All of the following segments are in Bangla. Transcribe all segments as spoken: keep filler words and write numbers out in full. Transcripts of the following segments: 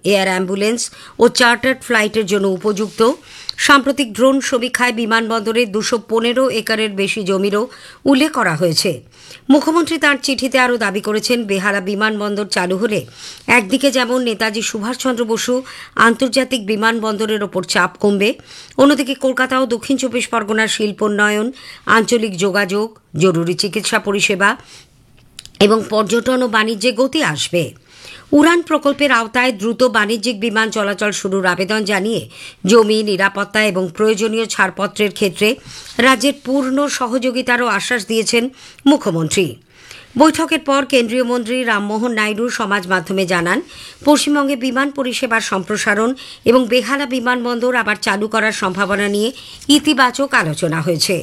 এয়ার অ্যাম্বুলেন্স ও চার্টার্ড ফ্লাইটের জন্য উপযুক্ত। সাম্প্রতিক ড্রোন সমীক্ষায় বিমানবন্দরে দুশো পনেরো একরের বেশি জমিরও উল্লেখ করা হয়েছে। মুখ্যমন্ত্রী তাঁর চিঠিতে আরও দাবি করেছেন, বেহালা বিমানবন্দর চালু হলে একদিকে যেমন নেতাজি সুভাষচন্দ্র বসু আন্তর্জাতিক বিমানবন্দরের ওপর চাপ কমবে, অন্যদিকে কলকাতা ও দক্ষিণ চব্বিশ পরগনার শিল্পোন্নয়ন, আঞ্চলিক যোগাযোগ, জরুরি চিকিৎসা পরিষেবা এবং পর্যটন ও বাণিজ্যে গতি আসবে। উড়ান প্রকল্পের আওতায় দ্রুত বাণিজ্যিক বিমান চলাচল শুরুর আবেদন জানিয়ে জমি, নিরাপত্তা এবং প্রয়োজনীয় ছাড়পত্রের ক্ষেত্রে রাজ্যের পূর্ণ সহযোগিতারও আশ্বাস দিয়েছেন মুখ্যমন্ত্রী। বৈঠকের পর কেন্দ্রীয় মন্ত্রী রামমোহন নাইডু সমাজ মাধ্যমে জানান, পশ্চিমবঙ্গে বিমান পরিষেবার সম্প্রসারণ এবং বেহালা বিমানবন্দর আবার চালু করার সম্ভাবনা নিয়ে ইতিবাচক আলোচনা হয়েছে।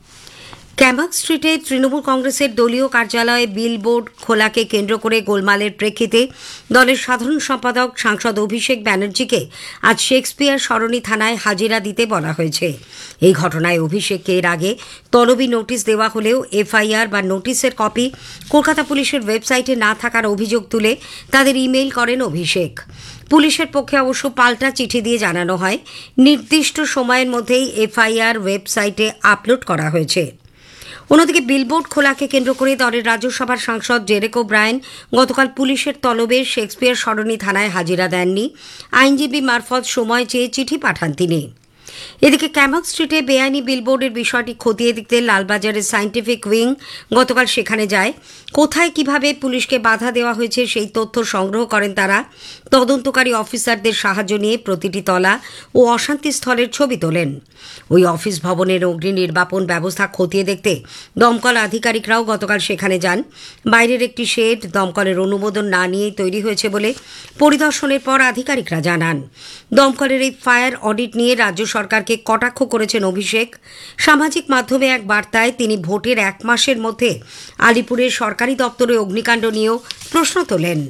ক্যামাক স্ট্রিটে তৃণমূল কংগ্রেসের দলীয় কার্যালয়ে বিলবোর্ড খোলাকে কেন্দ্র করে গোলমালের প্রেক্ষিতে দলের সাধারণ সম্পাদক সাংসদ অভিষেক ব্যানার্জিকে আজ শেক্সপিয়ার সরণি থানায় হাজিরা দিতে বলা হয়েছে। এই ঘটনায় অভিষেককে এর আগে তলবি নোটিশ দেওয়া হলেও এফআইআর বা নোটিশের কপি কলকাতা পুলিশের ওয়েবসাইটে না থাকার অভিযোগ তুলে তাদের ইমেইল করেন অভিষেক। পুলিশের পক্ষে অবশ্য পাল্টা চিঠি দিয়ে জানানো হয়, নির্দিষ্ট সময়ের মধ্যেই এফআইআর ওয়েবসাইটে আপলোড করা হয়েছে। অন্যদিকে বিলবোর্ড খোলাকে কেন্দ্র করে দলের রাজ্যসভার সাংসদ ডেরেক ওব্রায়েন গতকাল পুলিশের তলবে শেক্সপিয়ার সরণি থানায় হাজিরা দেননি। আইনজীবী মারফত সময় চেয়ে চিঠি পাঠান তিনি। এদিকে ক্যামাক স্ট্রিটে বেআইনি বিলবোর্ডের বিষয়টি খতিয়ে দেখতে লালবাজারের সায়েন্টিফিক উইং গতকাল সেখানে যায়। কোথায় কিভাবে পুলিশকে বাধা দেওয়া হয়েছে সেই তথ্য সংগ্রহ করেন তারা। তদন্তকারী অফিসারদের সাহায্য নিয়ে প্রতিটি তলা ও অশান্তি স্থলের ছবি তোলেন। ওই অফিস ভবনের অগ্নি নির্বাপন ব্যবস্থা খতিয়ে দেখতে দমকল আধিকারিকরাও গতকাল সেখানে যান। বাইরের একটি শেড দমকলের অনুমোদন না নিয়েই তৈরি হয়েছে বলে পরিদর্শনের পর আধিকারিকরা জানান। দমকলের এই ফায়ার অডিট নিয়ে রাজ্য সরকারকে কটাক্ষ করেছেন অভিষেক। সামাজিক মাধ্যমে এক বার্তায় তিনি ভোটের এক মাসের মধ্যে আলিপুরের সরকারি দপ্তরে অগ্নিকাণ্ড নিয়েও প্রশ্ন তোলেন।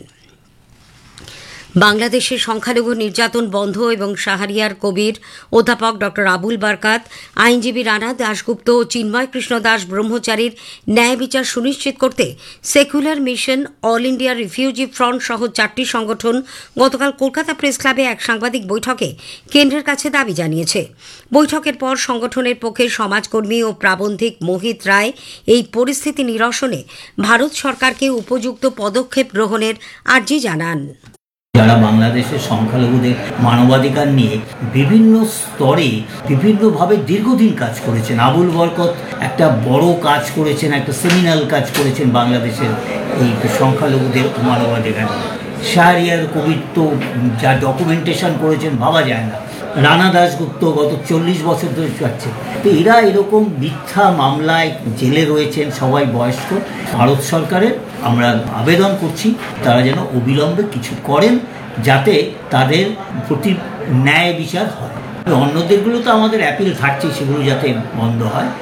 বাংলাদেশের সংখ্যালঘু নির্যাতন বন্ধ এবং শাহরিয়ার কবির, অধ্যাপক ডক্টর আবুল বারকাত, আইনজীবী রানা দাশগুপ্ত ও চিন্ময় কৃষ্ণ দাস ব্রহ্মচারীর ন্যায় বিচার সুনিশ্চিত করতে secular mission, all India refugee front সহ চারটি সংগঠন গতকাল কলকাতা প্রেস ক্লাবে এক সাংবাদিক বৈঠকে কেন্দ্রের কাছে দাবি জানিয়েছে। বৈঠকের পর সংগঠনের পক্ষে সমাজকর্মী ও প্রাবন্ধিক মোহিত রায় এই পরিস্থিতি নিরসনে ভারত সরকারকে উপযুক্ত পদক্ষেপ গ্রহণের আর্জি জানান। যারা বাংলাদেশের সংখ্যালঘুদের মানবাধিকার নিয়ে বিভিন্ন স্তরে বিভিন্নভাবে দীর্ঘদিন কাজ করেছেন, আবুল বরকত একটা বড় কাজ করেছেন, একটা সেমিনাল কাজ করেছেন বাংলাদেশের এই সংখ্যালঘুদের মানবাধিকার নিয়ে। শাহরিয়ার কবির তো যা ডকুমেন্টেশন করেছেন ভাবা যায় না। রানা দাশগুপ্ত গত চল্লিশ বছর ধরে যাচ্ছে, তো এরা এরকম মিথ্যা মামলায় জেলে রয়েছেন, সবাই বয়স্ক। ভারত সরকারের আমরা আবেদন করছি তারা যেন অবিলম্বে কিছু করেন, যাতে তাদের প্রতি ন্যায় বিচার হয়। অন্য দেশগুলো তো আমাদের অ্যাপিল থাকছে, সেগুলো যাতে বন্ধ হয়।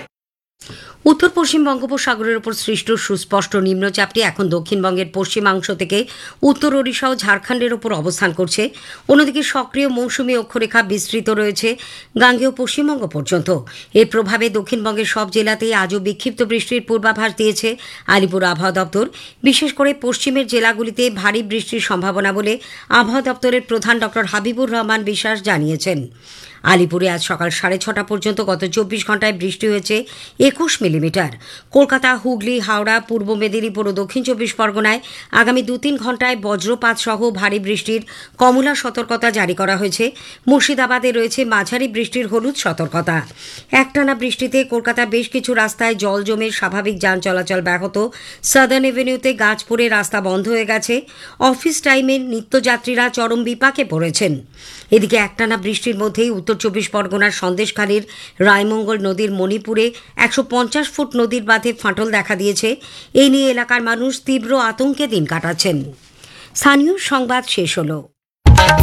উত্তর পশ্চিম বঙ্গোপসাগরের উপর সৃষ্ট সুস্পষ্ট নিম্নচাপটি এখন দক্ষিণবঙ্গের পশ্চিমাংশ থেকে উত্তর ওড়িশা ও ঝাড়খণ্ডের উপর অবস্থান করছে। অন্যদিকে সক্রিয় মৌসুমী অক্ষরেখা বিস্তৃত রয়েছে গাঙ্গেয় পশ্চিমবঙ্গ পর্যন্ত। এর প্রভাবে দক্ষিণবঙ্গের সব জেলাতেই আজও বিক্ষিপ্ত বৃষ্টির পূর্বাভাস দিয়েছে আলিপুর আবহাওয়া দপ্তর। বিশেষ করে পশ্চিমের জেলাগুলিতে ভারী বৃষ্টির সম্ভাবনা বলে আবহাওয়া দপ্তরের প্রধান ডক্টর হাবিবুর রহমান বিশ্বাস জানিয়েছেন। আলিপুরে আজ সকাল সাড়ে ছটা পর্যন্ত গত চব্বিশ ঘন্টায় বৃষ্টি হয়েছে একুশ মিলিমিটার। কলকাতা, হুগলি, হাওড়া, পূর্ব মেদিনীপুর ও দক্ষিণ চব্বিশ পরগনায় আগামী দু তিন ঘন্টায় বজ্রপাত সহ ভারী বৃষ্টির কমলা সতর্কতা জারি করা হয়েছে। মুর্শিদাবাদে রয়েছে মাঝারি বৃষ্টির হলুদ সতর্কতা। একটানা বৃষ্টিতে কলকাতা বেশ কিছু রাস্তায় জল জমে স্বাভাবিক যান চলাচল ব্যাহত। সাদার্ন এভিনিউতে গাছ পড়ে রাস্তা বন্ধ হয়ে গেছে। অফিস টাইমে নিত্যযাত্রীরা চরম বিপাকে পড়েছেন। এদিকে একটানা বৃষ্টির মধ্যেই উত্তর চব্বিশ পরগনার সন্দেশখালীর রায়মঙ্গল নদীর মণিপুরে একশো পঞ্চাশ ফুট নদীর বাঁধে ফাটল দেখা দিয়েছে। এই নিয়ে এলাকার মানুষ তীব্র আতঙ্কে দিন কাটাচ্ছেন। স্থানীয় সংবাদ শেষ হলো।